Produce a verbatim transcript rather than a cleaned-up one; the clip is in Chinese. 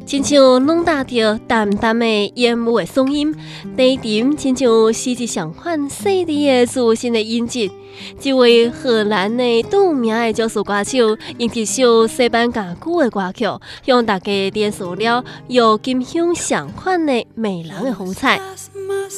亲像拢搭着淡淡的烟雾的嗓音，低沉亲像四季相反细腻的自信的音质。这位荷兰的著名的爵士歌手，用一首西班牙语的歌曲，向大家展示了与金香相款的迷人的风采。